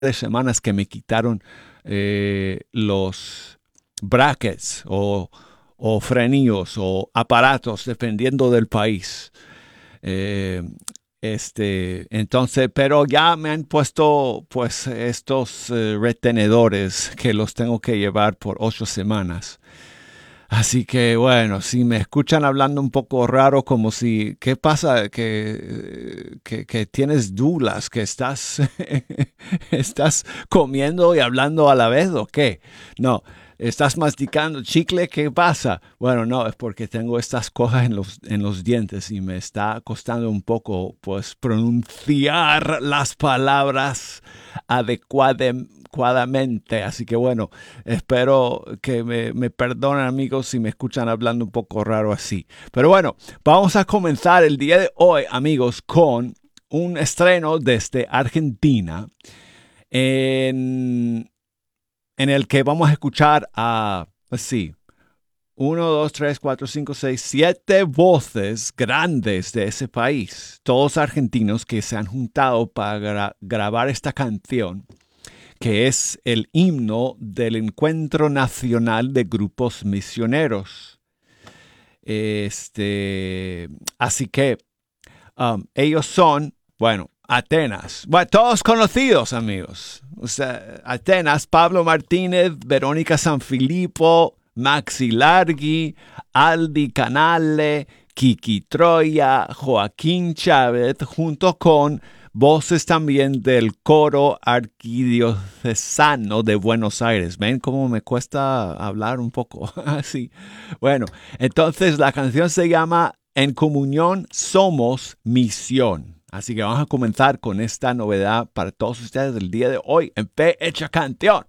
de semanas que me quitaron los brackets o frenillos o aparatos, dependiendo del país. Eh, entonces, pero ya me han puesto pues estos retenedores que los tengo que llevar por 8 semanas. Así que bueno, si me escuchan hablando un poco raro, como si, ¿qué pasa? Que tienes dudas, que estás, estás comiendo y hablando a la vez, ¿o qué? No, estás masticando chicle, ¿qué pasa? Bueno, no, es porque tengo estas cosas en los dientes y me está costando un poco, pues, pronunciar las palabras adecuadamente. Así que bueno, espero que me perdonen amigos si me escuchan hablando un poco raro así. Pero bueno, vamos a comenzar el día de hoy amigos con un estreno desde Argentina en el que vamos a escuchar a, sí, 7 voces grandes de ese país, todos argentinos que se han juntado para grabar esta canción que es el himno del Encuentro Nacional de Grupos Misioneros. Así que ellos son, bueno, Atenas. Bueno, todos conocidos, amigos. O sea, Atenas, Pablo Martínez, Verónica Sanfilippo, Maxi Largi, Aldi Canale, Kiki Troya, Joaquín Chávez, junto con voces también del coro arquidiocesano de Buenos Aires. ¿Ven cómo me cuesta hablar un poco así? Bueno, entonces la canción se llama En Comunión Somos Misión. Así que vamos a comenzar con esta novedad para todos ustedes del día de hoy en Fe Hecha Canción.